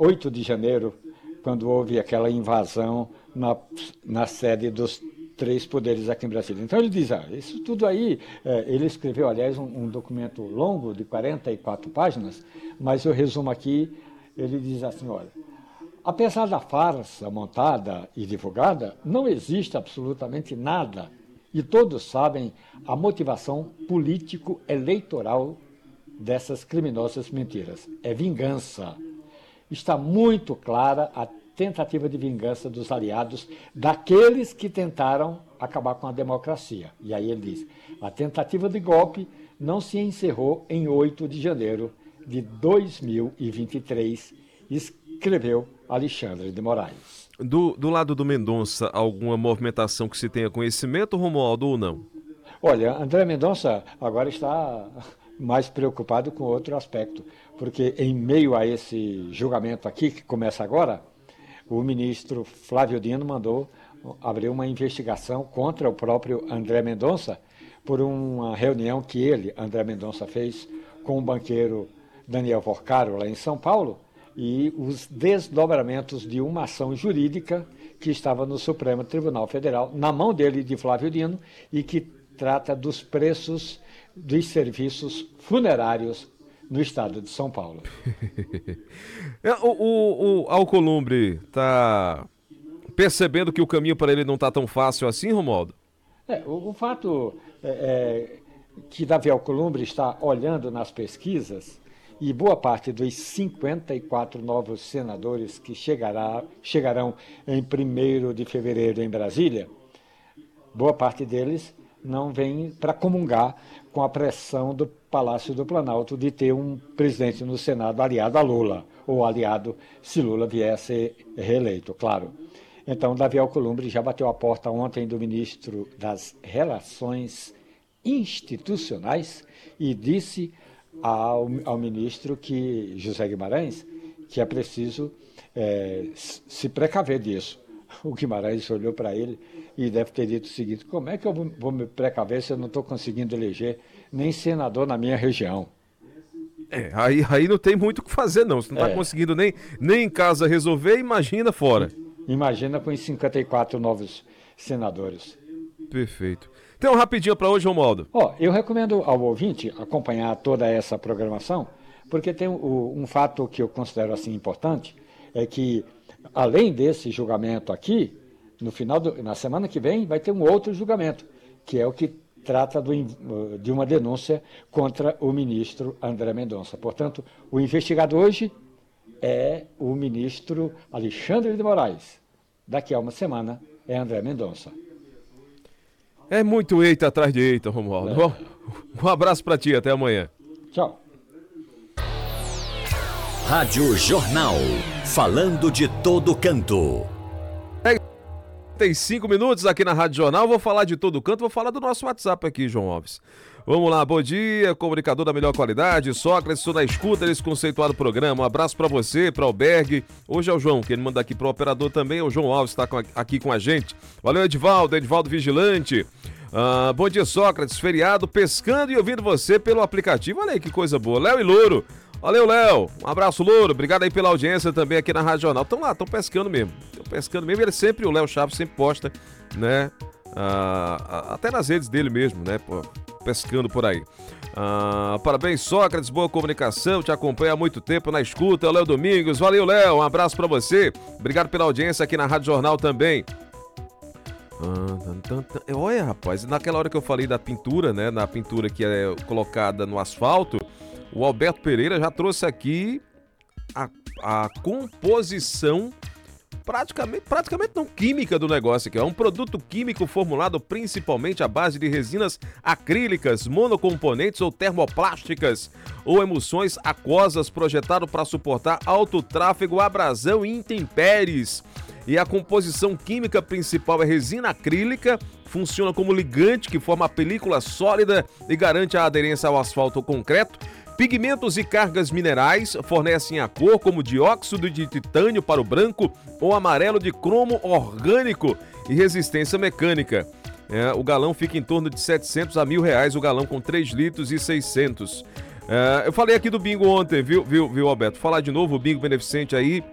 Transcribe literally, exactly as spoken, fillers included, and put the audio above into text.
oito de janeiro, quando houve aquela invasão na, na sede dos três poderes aqui em Brasília. Então ele diz, ah, isso tudo aí, é, ele escreveu, aliás, um, um documento longo de quarenta e quatro páginas, mas eu resumo aqui, ele diz assim, olha, apesar da farsa montada e divulgada, não existe absolutamente nada, e todos sabem a motivação político-eleitoral dessas criminosas mentiras. É vingança. Está muito clara a tentativa de vingança dos aliados daqueles que tentaram acabar com a democracia. E aí ele diz, a tentativa de golpe não se encerrou em oito de janeiro de dois mil e vinte e três, escreveu Alexandre de Moraes. Do, do lado do Mendonça, alguma movimentação que se tenha conhecimento, Romualdo, ou não? Olha, André Mendonça agora está mais preocupado com outro aspecto, porque em meio a esse julgamento aqui, que começa agora, o ministro Flávio Dino mandou abrir uma investigação contra o próprio André Mendonça por uma reunião que ele, André Mendonça, fez com o banqueiro Daniel Porcaro, lá em São Paulo, e os desdobramentos de uma ação jurídica que estava no Supremo Tribunal Federal, na mão dele, de Flávio Dino, e que trata dos preços dos serviços funerários no estado de São Paulo. o, o, o Alcolumbre está percebendo que o caminho para ele não está tão fácil assim, Romualdo? É, o, o fato é, é que Davi Alcolumbre está olhando nas pesquisas e boa parte dos cinquenta e quatro novos senadores que chegará, chegarão em primeiro de fevereiro em Brasília, boa parte deles não vem para comungar com a pressão do Palácio do Planalto de ter um presidente no Senado aliado a Lula, ou aliado se Lula vier a ser reeleito, claro. Então, Davi Alcolumbre já bateu a porta ontem do ministro das Relações Institucionais e disse ao, ao ministro que, José Guimarães, que é preciso é, se precaver disso. O Guimarães olhou para ele e deve ter dito o seguinte, como é que eu vou me precaver se eu não estou conseguindo eleger nem senador na minha região? É, aí, aí não tem muito o que fazer não, você não está é. conseguindo nem, nem em casa resolver, imagina fora. Imagina com os cinquenta e quatro novos senadores. Perfeito. Então, rapidinho para hoje, Romualdo. Ó, eu recomendo ao ouvinte acompanhar toda essa programação, porque tem um, um fato que eu considero assim importante, é que além desse julgamento aqui, no final do, na semana que vem vai ter um outro julgamento, que é o que trata do, de uma denúncia contra o ministro André Mendonça. Portanto, o investigado hoje é o ministro Alexandre de Moraes. Daqui a uma semana é André Mendonça. É muito eita atrás de eita, Romualdo. É. Bom, um abraço para ti, até amanhã. Tchau. Rádio Jornal, falando de todo canto. Tem cinco minutos aqui na Rádio Jornal, vou falar de todo canto, vou falar do nosso WhatsApp aqui, João Alves. Vamos lá, bom dia, comunicador da melhor qualidade, Sócrates, estou na escuta desse conceituado programa, um abraço pra você, pra Albergue, hoje é o João, que ele manda aqui pro operador também, o João Alves está aqui com a gente, valeu Edivaldo, Edivaldo Vigilante, ah, bom dia Sócrates, feriado, pescando e ouvindo você pelo aplicativo, olha aí que coisa boa, Léo e Louro, valeu Léo, um abraço Louro, obrigado aí pela audiência também aqui na Rádio Jornal, estão lá, estão pescando mesmo, estão pescando mesmo, ele sempre, o Léo Chaves sempre posta, né, ah, até nas redes dele mesmo, né, pô. Pescando por aí. Ah, parabéns, Sócrates, boa comunicação, te acompanha há muito tempo na escuta, Léo Domingos, valeu, Léo, um abraço pra você, obrigado pela audiência aqui na Rádio Jornal também. Ah, olha, rapaz, naquela hora que eu falei da pintura, né, na pintura que é colocada no asfalto, o Alberto Pereira já trouxe aqui a, a composição Praticamente, praticamente não química do negócio aqui. É um produto químico formulado principalmente à base de resinas acrílicas, monocomponentes ou termoplásticas ou emulsões aquosas, projetado para suportar alto tráfego, abrasão e intempéries. E a composição química principal é resina acrílica, funciona como ligante que forma a película sólida e garante a aderência ao asfalto ou concreto. Pigmentos e cargas minerais fornecem a cor, como dióxido de titânio para o branco ou amarelo de cromo orgânico e resistência mecânica. É, o galão fica em torno de setecentos a mil reais, o galão com três litros e seiscentos. É, eu falei aqui do bingo ontem, viu, viu, viu Alberto? Falar de novo, o bingo beneficente aí